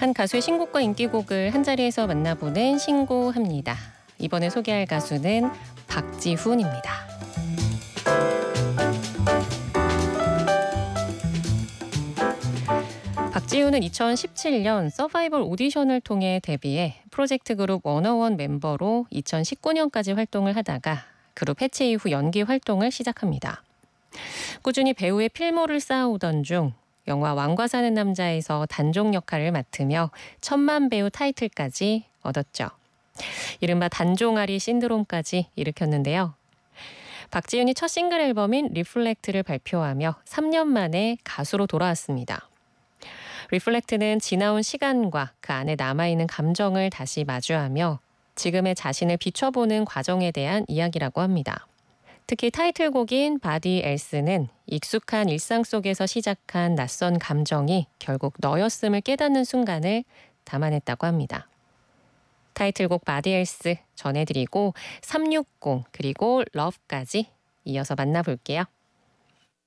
한 가수의 신곡과 인기곡을 한자리에서 만나보는 신고합니다. 이번에 소개할 가수는 박지훈입니다. 박지훈은 2017년 서바이벌 오디션을 통해 데뷔해 프로젝트 그룹 워너원 멤버로 2019년까지 활동을 하다가 그룹 해체 이후 연기 활동을 시작합니다. 꾸준히 배우의 필모를 쌓아오던 중 영화 왕과 사는 남자에서 단종 역할을 맡으며 천만 배우 타이틀까지 얻었죠. 이른바 단종아리 신드롬까지 일으켰는데요. 박지훈이 첫 싱글 앨범인 리플렉트를 발표하며 3년 만에 가수로 돌아왔습니다. 리플렉트는 지나온 시간과 그 안에 남아있는 감정을 다시 마주하며 지금의 자신을 비춰보는 과정에 대한 이야기라고 합니다. 특히 타이틀곡인 바디 엘스는 익숙한 일상 속에서 시작한 낯선 감정이 결국 너였음을 깨닫는 순간을 담아냈다고 합니다. 타이틀곡 바디 엘스 전해드리고 360 그리고 러브까지 이어서 만나볼게요.